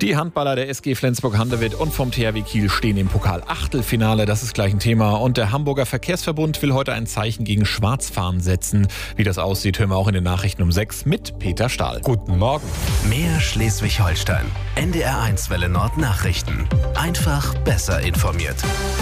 Die Handballer der SG Flensburg-Handewitt und vom THW Kiel stehen im Pokal-Achtelfinale. Das ist gleich ein Thema. Und der Hamburger Verkehrsverbund will heute ein Zeichen gegen Schwarzfahren setzen. Wie das aussieht, hören wir auch in den Nachrichten um 6 mit Peter Stahl. Guten Morgen. Mehr Schleswig-Holstein. NDR1 Welle Nord Nachrichten. Einfach besser informiert.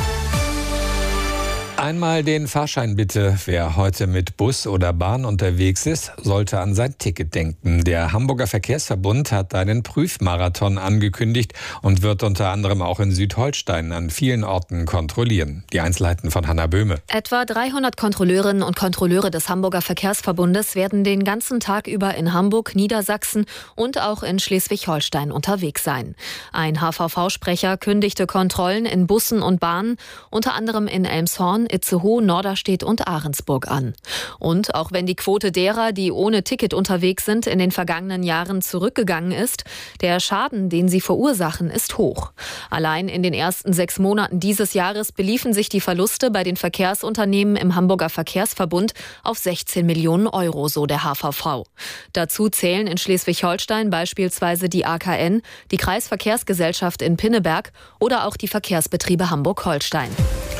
Einmal den Fahrschein bitte. Wer heute mit Bus oder Bahn unterwegs ist, sollte an sein Ticket denken. Der Hamburger Verkehrsverbund hat einen Prüfmarathon angekündigt und wird unter anderem auch in Südholstein an vielen Orten kontrollieren. Die Einzelheiten von Hanna Böhme. Etwa 300 Kontrolleurinnen und Kontrolleure des Hamburger Verkehrsverbundes werden den ganzen Tag über in Hamburg, Niedersachsen und auch in Schleswig-Holstein unterwegs sein. Ein HVV-Sprecher kündigte Kontrollen in Bussen und Bahnen, unter anderem in Elmshorn, Itzehoe, Norderstedt und Ahrensburg an. Und auch wenn die Quote derer, die ohne Ticket unterwegs sind, in den vergangenen Jahren zurückgegangen ist, der Schaden, den sie verursachen, ist hoch. Allein in den ersten 6 Monaten dieses Jahres beliefen sich die Verluste bei den Verkehrsunternehmen im Hamburger Verkehrsverbund auf 16 Millionen Euro, so der HVV. Dazu zählen in Schleswig-Holstein beispielsweise die AKN, die Kreisverkehrsgesellschaft in Pinneberg oder auch die Verkehrsbetriebe Hamburg-Holstein.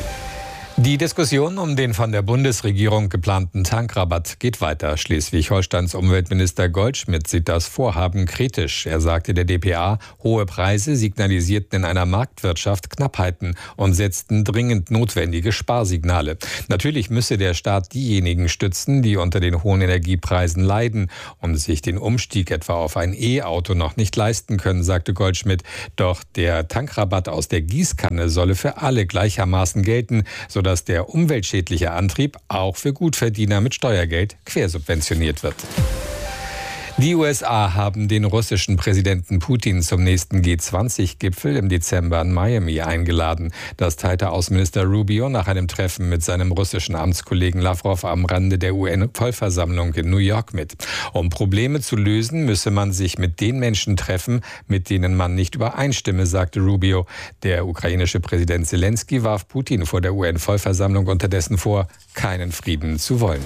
Die Diskussion um den von der Bundesregierung geplanten Tankrabatt geht weiter. Schleswig-Holsteins Umweltminister Goldschmidt sieht das Vorhaben kritisch. Er sagte der dpa, hohe Preise signalisierten in einer Marktwirtschaft Knappheiten und setzten dringend notwendige Sparsignale. Natürlich müsse der Staat diejenigen stützen, die unter den hohen Energiepreisen leiden und sich den Umstieg etwa auf ein E-Auto noch nicht leisten können, sagte Goldschmidt. Doch der Tankrabatt aus der Gießkanne solle für alle gleichermaßen gelten, sodass der umweltschädliche Antrieb auch für Gutverdiener mit Steuergeld quersubventioniert wird. Die USA haben den russischen Präsidenten Putin zum nächsten G20-Gipfel im Dezember in Miami eingeladen. Das teilte Außenminister Rubio nach einem Treffen mit seinem russischen Amtskollegen Lavrov am Rande der UN-Vollversammlung in New York mit. Um Probleme zu lösen, müsse man sich mit den Menschen treffen, mit denen man nicht übereinstimme, sagte Rubio. Der ukrainische Präsident Zelensky warf Putin vor der UN-Vollversammlung unterdessen vor, keinen Frieden zu wollen.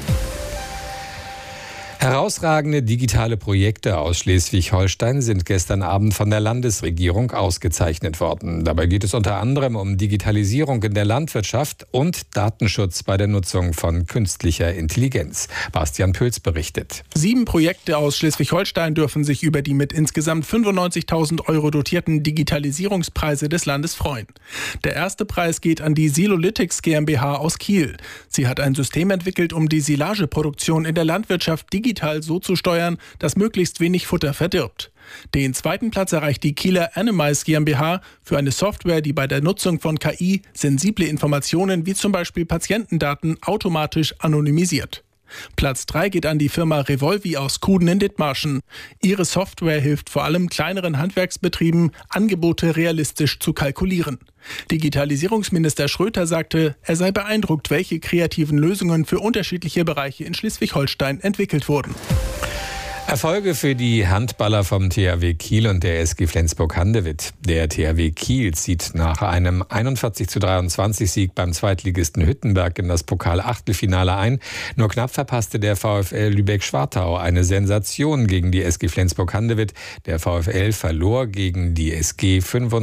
Herausragende digitale Projekte aus Schleswig-Holstein sind gestern Abend von der Landesregierung ausgezeichnet worden. Dabei geht es unter anderem um Digitalisierung in der Landwirtschaft und Datenschutz bei der Nutzung von künstlicher Intelligenz. Bastian Pölz berichtet. 7 Projekte aus Schleswig-Holstein dürfen sich über die mit insgesamt 95.000 Euro dotierten Digitalisierungspreise des Landes freuen. Der erste Preis geht an die Silolytics GmbH aus Kiel. Sie hat ein System entwickelt, um die Silageproduktion in der Landwirtschaft digital so zu steuern, dass möglichst wenig Futter verdirbt. Den zweiten Platz erreicht die Kieler Animise GmbH für eine Software, die bei der Nutzung von KI sensible Informationen wie zum Beispiel Patientendaten automatisch anonymisiert. Platz 3 geht an die Firma Revolvi aus Kuden in Dithmarschen. Ihre Software hilft vor allem kleineren Handwerksbetrieben, Angebote realistisch zu kalkulieren. Digitalisierungsminister Schröter sagte, er sei beeindruckt, welche kreativen Lösungen für unterschiedliche Bereiche in Schleswig-Holstein entwickelt wurden. Erfolge für die Handballer vom THW Kiel und der SG Flensburg-Handewitt. Der THW Kiel zieht nach einem 41:23 Sieg beim Zweitligisten Hüttenberg in das Pokal-Achtelfinale ein. Nur knapp verpasste der VfL Lübeck-Schwartau eine Sensation gegen die SG Flensburg-Handewitt. Der VfL verlor gegen die SG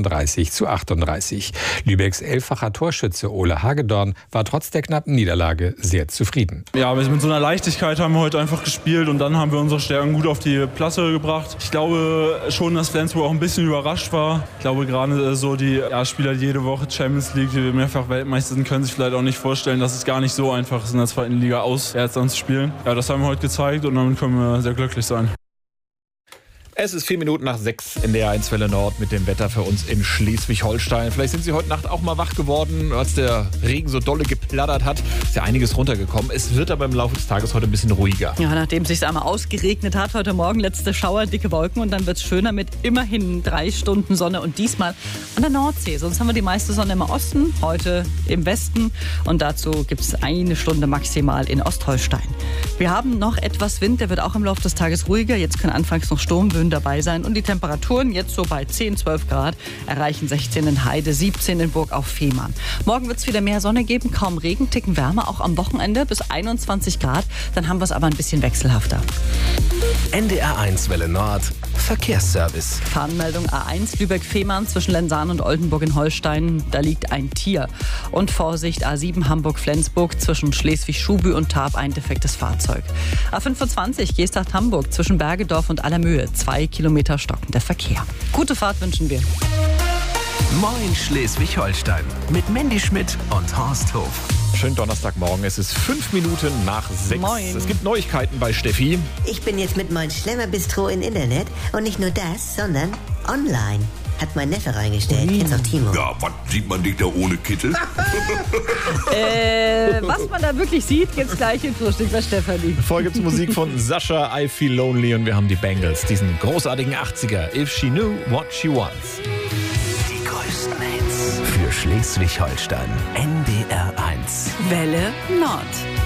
35:38. Lübecks 11-facher Torschütze Ole Hagedorn war trotz der knappen Niederlage sehr zufrieden. Ja, mit so einer Leichtigkeit haben wir heute einfach gespielt und dann haben wir unsere Stärken gut auf die Platte gebracht. Ich glaube schon, dass Flensburg auch ein bisschen überrascht war. Ich glaube gerade so die Spieler, die jede Woche Champions League, die mehrfach Weltmeister sind, können sich vielleicht auch nicht vorstellen, dass es gar nicht so einfach ist, in der zweiten Liga auswärts dann zu spielen. Ja, das haben wir heute gezeigt und damit können wir sehr glücklich sein. Es ist 4:04 in der NDR1 Welle Nord mit dem Wetter für uns in Schleswig-Holstein. Vielleicht sind Sie heute Nacht auch mal wach geworden, als der Regen so dolle geplattert hat. Ist ja einiges runtergekommen. Es wird aber im Laufe des Tages heute ein bisschen ruhiger. Ja, nachdem es sich einmal ausgeregnet hat, heute Morgen letzte Schauer, dicke Wolken und dann wird es schöner mit immerhin 3 Stunden Sonne und diesmal an der Nordsee. Sonst haben wir die meiste Sonne im Osten, heute im Westen und dazu gibt es 1 Stunde maximal in Ostholstein. Wir haben noch etwas Wind, der wird auch im Laufe des Tages ruhiger. Jetzt können anfangs noch Sturmböen dabei sein und die Temperaturen jetzt so bei 10, 12 Grad erreichen 16 in Heide, 17 in Burg auf Fehmarn. Morgen wird es wieder mehr Sonne geben, kaum Regen, Ticken wärmer, auch am Wochenende bis 21 Grad. Dann haben wir es aber ein bisschen wechselhafter. NDR1 Welle Nord Verkehrsservice. Fahnenmeldung A1 Lübeck-Fehmarn zwischen Lensahn und Oldenburg in Holstein. Da liegt ein Tier. Und Vorsicht A7 Hamburg-Flensburg zwischen Schleswig-Schubü und Tarp ein defektes Fahrzeug. A25 Geesthacht-Hamburg zwischen Bergedorf und Allermöhe. 2 Kilometer stockender Verkehr. Gute Fahrt wünschen wir. Moin Schleswig-Holstein mit Mandy Schmidt und Horst Hof. Schönen Donnerstagmorgen, es ist 5 Minuten nach 6. Moin. Es gibt Neuigkeiten bei Steffi. Ich bin jetzt mit meinem Schlemmerbistro im Internet und nicht nur das, sondern online. Hat mein Neffe reingestellt. Kennst auch Timo. Ja, was sieht man dich da ohne Kittel? Was man da wirklich sieht, gibt's gleich in Frühstück bei Stefanie. Vorher gibt's Musik von Sascha, I Feel Lonely, und wir haben die Bangles, diesen großartigen 80er, If She Knew What She Wants. Die größten Hits für Schleswig-Holstein. NDR 1. Welle Nord.